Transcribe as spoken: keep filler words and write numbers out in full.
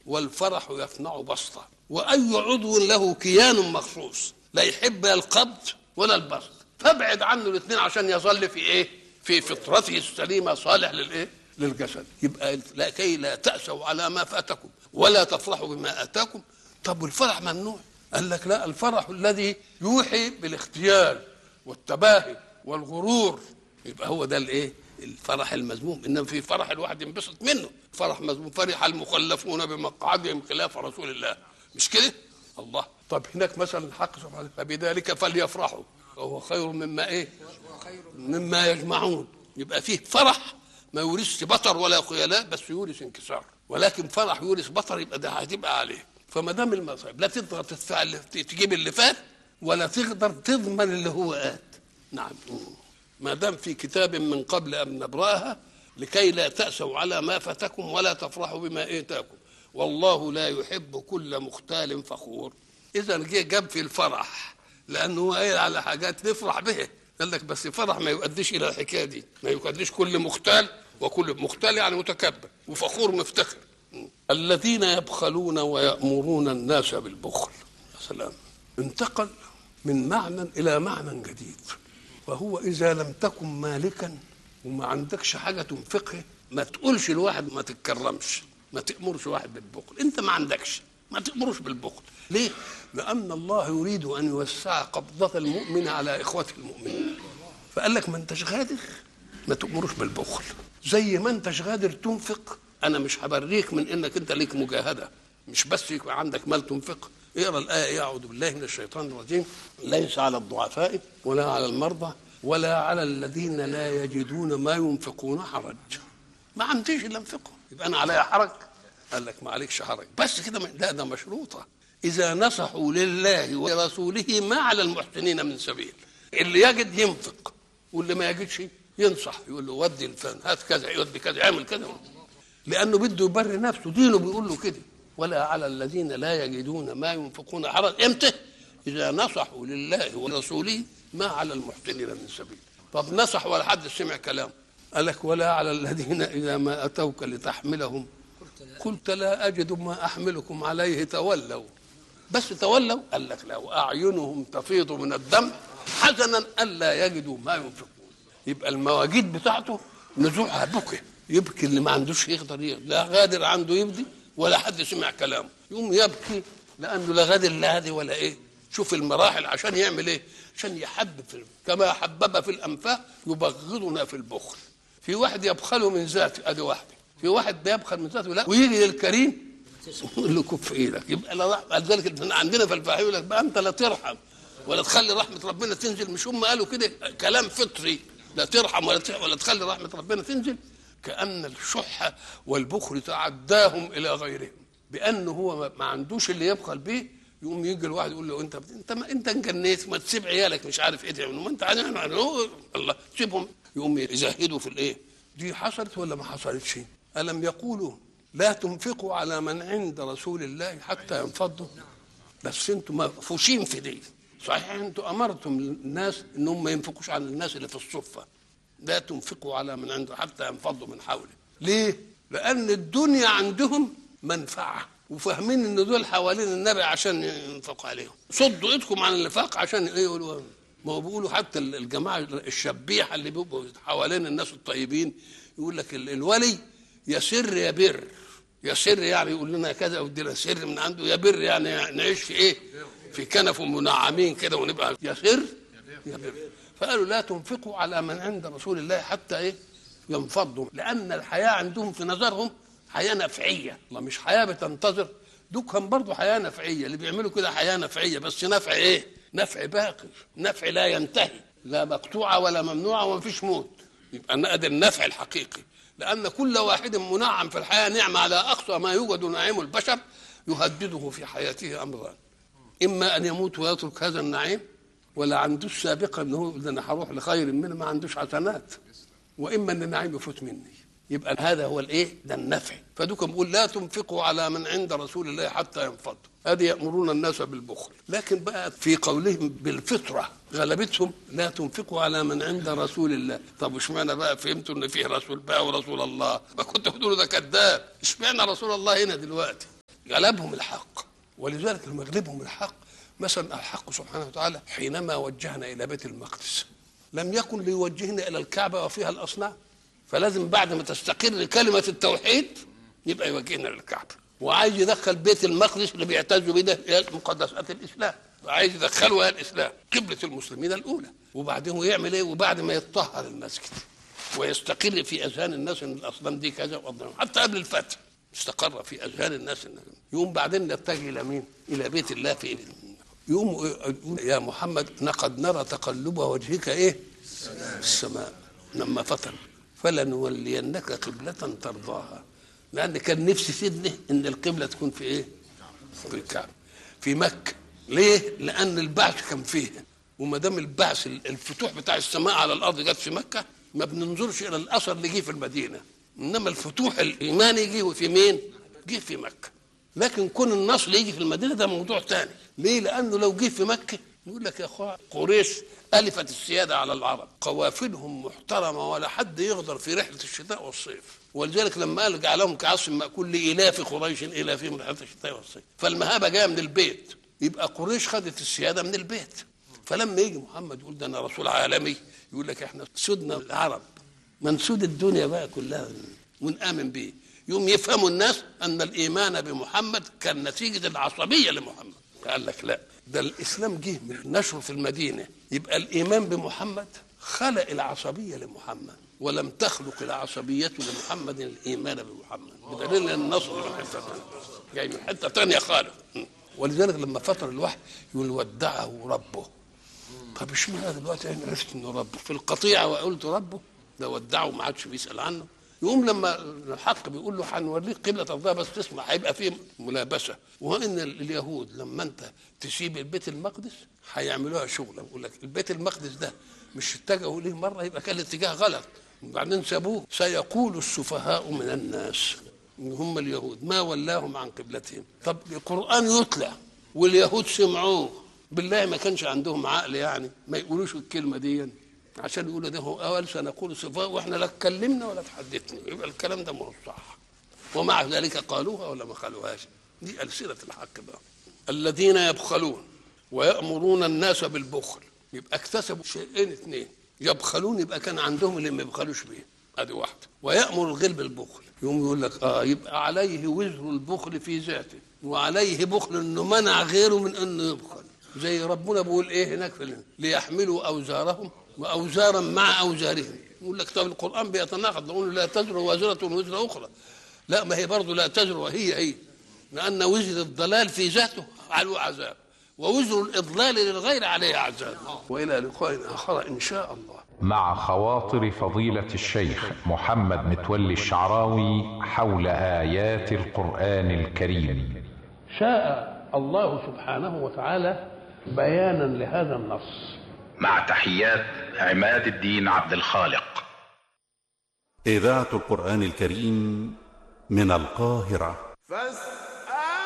والفرح يصنع بسطة، وأي عضو له كيان مخصوص لا يحب القبض ولا البسط، فابعد عنه الاثنين عشان يظل في ايه؟ في فطرته السليمة صالح للايه؟ للجسد. يبقى لكي لا تأسوا على ما فاتكم ولا تفرحوا بما آتاكم. طب والفرح ممنوع؟ قال لك لا، الفرح الذي يوحي بالاختيال والتباهي والغرور، يبقى هو ده الايه؟ الفرح المذموم. انما في فرح الواحد ينبسط منه، فرح مذموم. فرح المخلفون بمقعدهم خلاف رسول الله، مش كده؟ الله. طب هناك مثلا الحق سبحانه فبذلك فليفرحوا وهو خير مما ايه؟ مما يجمعون. يبقى فيه فرح ما يورثش بطر ولا خيلاء، بس يورث انكسار. ولكن فرح يورث بطر يبقى ده هتبقى عليه. فما دام المصائب لا تقدر تدفع تجيب اللي فات ولا تقدر تضمن اللي هو آت. نعم، ما دام في كتاب من قبل أن نبرأها لكي لا تأسوا على ما فاتكم ولا تفرحوا بما آتاكم والله لا يحب كل مختال فخور. إذا جه جاب في الفرح لأنه هو قايل على حاجات نفرح به. قال لك بس فرح ما يؤديش إلى الحكاية دي، ما يؤديش كل مختال، وكل مختال يعني متكبر، وفخور مفتخر. الذين يبخلون ويأمرون الناس بالبخل. سلام. انتقل من معنى إلى معنى جديد، وهو إذا لم تكن مالكا وما عندكش حاجة تنفقها ما تقولش الواحد ما تتكرمش، ما تأمرش واحد بالبخل. انت ما عندكش ما تأمرش بالبخل. ليه؟ لأن الله يريد أن يوسع قبضة المؤمن على إخوته المؤمنين، فقال لك ما انتش قادر ما تأمرش بالبخل. زي ما انتش قادر تنفق، أنا مش هبريك من إنك أنت ليك مجاهدة، مش بس يبقى عندك مال تنفق. اقرأ الآية: أعوذ بالله من الشيطان الرجيم. ليس على الضعفاء ولا على المرضى ولا على الذين لا يجدون ما ينفقون حرج. ما عنديش إلا انفقه، يبقى أنا عليا حرج؟ قال لك ما عليكش حرج، بس كده. لا، ده مشروطة. إذا نصحوا لله ورسوله ما على المحسنين من سبيل. اللي يجد ينفق، واللي ما يجدش ينصح، يقول له ودي الفن، هات كذا، يودي كذا، يعمل كذا، لأنه بده يبرر نفسه. دينه بيقول له كده: ولا على الذين لا يجدون ما ينفقون حرج. امتى؟ إذا نصحوا لله ورسوله ما على المحسنين من سبيل. طب نصح ولا حد سمع كلام؟ قال لك: ولا على الذين إذا ما أتوك لتحملهم قلت لا أجد ما أحملكم عليه تولوا. بس تولوا. قال لك: لو أعينهم تفيض من الدم حزنا ألا يجدوا ما ينفقون. يبقى المواجيد بتاعته نزوعها بكى، يبكي. اللي ما عندوش يقدر يقدر. لا غادر عنده يبدي ولا حد سمع كلامه، يقوم يبكي لأنه لا غادر لا هذه ولا إيه. شوف المراحل عشان يعمل إيه؟ عشان يحبب في، كما حبب في الأنفاق يبغضنا في البخل. في واحد يبخل من ذاته، ادي واحده. في واحد بيبخل من ذاته لا، ويجي للكريم يقول له كف ايدك. يبقى لذلك عندنا في الفقه يقول لك بقى انت لا ترحم ولا تخلي رحمه ربنا تنزل. مش هم قالوا كده كلام فطري؟ لا ترحم ولا ولا تخلي رحمه ربنا تنزل. كأن الشح والبخل تعداهم الى غيرهم، بانه هو ما عندوش اللي يبخل به. يقوم يجي الواحد يقول له انت انت ما انت انجنيت، ما تسيب عيالك مش عارف ايه تعمل، ما انت عارف الله سيبهم. يقوم يزهدوا في الايه. دي حصلت ولا ما حصلتش؟ ألم يقولوا لا تنفقوا على من عند رسول الله حتى ينفضوا؟ بس انتم مفوشين في دي. صحيح انتم امرتم الناس انهم ما ينفقوش على الناس اللي في الصفه. لا تنفقوا على من عنده حتى ينفضوا من حوله. ليه؟ لان الدنيا عندهم منفعه، وفاهمين ان دول حوالين النبي عشان ينفقوا عليهم. صدوا ايدكم عن النفاق عشان ايه؟ يقولوا ما هو بيقولوا حتى الجماعه الشبيحه اللي بيبقوا حوالين الناس الطيبين يقول لك الولي يسر يبر. يسر يعني يقول لنا كذا ودينا سر من عنده، يبر يعني نعيش في ايه؟ في كنف منعمين كده ونبقى يسر يبر. فقالوا لا تنفقوا على من عند رسول الله حتى ايه؟ ينفضوا. لان الحياه عندهم في نظرهم حياه نفعيه، الله مش حياه بتنتظر. دوكهم برضه حياه نفعيه، اللي بيعملوا كده حياه نفعيه، بس نفع ايه؟ نفع باقي، نفع لا ينتهي، لا مقطوعه ولا ممنوعه وما فيش موت. يبقى نقدر النفع الحقيقي، لأن كل واحد منعم في الحياة نعمة على أقصى ما يوجد نعيم البشر يهدده في حياته أمران: إما أن يموت ويترك هذا النعيم، ولا عندوش سابقا أنه أنا هروح لخير منه، ما عندوش حسنات، وإما أن النعيم يفوت مني. يبقى هذا هو الإيه؟ ده النفع. فدوكم بيقول لا تنفقوا على من عند رسول الله حتى ينفضوا. هذه يأمرون الناس بالبخل. لكن بقى في قولهم بالفطرة غلبتهم: لا تنفقوا على من عند رسول الله. طب اشمعنى بقى فهمتوا ان فيه رسول بقى ورسول الله؟ ما كنت بتقولوا ده كذاب. اشمعنى رسول الله هنا دلوقتي؟ غلبهم الحق. ولذلك لما غلبهم الحق مثلا الحق سبحانه وتعالى حينما وجهنا الى بيت المقدس لم يكن ليوجهنا الى الكعبه وفيها الاصنام، فلازم بعد ما تستقر كلمه التوحيد يبقى يوجهنا للكعبه. وعايز يدخل بيت المقدس اللي بيعتزوا بيه الى مقدسات الاسلام، وعايز يدخلها الاسلام قبله المسلمين الاولى. وبعدين يعمل ايه؟ وبعد ما يتطهر المسجد ويستقر في اذهان الناس ان الاصنام دي كذا وأضنام. حتى قبل الفتح استقر في اذهان الناس ان يوم بعدين نتجه الى مين؟ الى بيت الله. في يوم يا محمد لقد نرى تقلب وجهك ايه؟ السماء لما فطر فلنولينك قبلة ترضاها. لان كان نفسي سيدنا ان القبلة تكون في ايه؟ في الكعبة في مكة. ليه؟ لان البعث كان فيها، وما دام البعث الفتوح بتاع السماء على الارض جت في مكة ما بننظرش الى الاثر اللي جه في المدينة، انما الفتوح الايماني جه في مين؟ جه في مكة. لكن كون النصر يجي في المدينه ده موضوع ثاني. ليه؟ لانه لو جه في مكه يقول لك يا اخوان قريش الفت السياده على العرب، قوافلهم محترمه ولا حد يغدر في رحله الشتاء والصيف. ولذلك لما قال جعلهم كعصف ماكول لالاف قريش الافهم رحله الشتاء والصيف، فالمهابه جايه من البيت، يبقى قريش خدت السياده من البيت. فلما يجي محمد يقول ده انا رسول عالمي يقول لك احنا سودنا العرب منسود الدنيا بقى كلها ونآمن بيه. يوم يفهموا الناس ان الايمان بمحمد كان نتيجه العصبيه لمحمد. قال لك لا، ده الاسلام جه من نشره في المدينه، يبقى الايمان بمحمد خلق العصبيه لمحمد، ولم تخلق العصبيه لمحمد الايمان بمحمد، بدليل ان النصر من حته ثانيه جاي من حته ثانيه خالص. ولذلك لما فتر الوحي يقول ودعه ربه. طب اشمعنى دلوقتي انا عرفت انه ربه في القطيعه وقلت ربه؟ ده ودعه ما عادش بيسال عنه. يقوم لما الحق بيقول له هنوريك قبله ترضاها بس تسمع، هيبقى فيه ملابسه. وان اليهود لما انت تسيب البيت المقدس هيعملوها شغله، يقول لك البيت المقدس ده مش اتجهوا ليه مره يبقى كان الاتجاه غلط وبعدين سابوه. سيقول السفهاء من الناس ان هم اليهود ما ولاهم عن قبلتهم. طب القران يطلع واليهود سمعوه، بالله ما كانش عندهم عقل يعني ما يقولوش الكلمه دي عشان يقولوا ده هو اول سنقول صفاء واحنا لا اتكلمنا ولا تحدثنا، يبقى الكلام ده مش صح. ومع ذلك قالوها ولا ما قالوهاش؟ دي ألسنة الحق بقى. الذين يبخلون ويأمرون الناس بالبخل، يبقى اكتسبوا شيئين اثنين، يبخلون يبقى كان عندهم اللي ما يبخلوش بيه، ادي واحده. ويأمر الغير بالبخل، يوم يقول لك اه يبقى عليه وزر البخل في ذاته، وعليه بخل انه منع غيره من انه يبخل. زي ربنا بيقول ايه هناك في ليحملوا اوزارهم واوزارا مع اوزارهم. يقول لك طب القران بيتناقض، نقول لا تزر وازره وزر اخرى. لا، ما هي برضه لا تزر وهي هي، لان وزر الضلال في ذاته عليه عذاب، ووزر الاضلال للغير عليه عذاب. والى لقاء اخر ان شاء الله. مع خواطر فضيلة الشيخ محمد متولي الشعراوي حول آيات القرآن الكريم. شاء الله سبحانه وتعالى بيانا لهذا النص. مع تحيات عماد الدين عبد الخالق. إذاعة القرآن الكريم من القاهرة.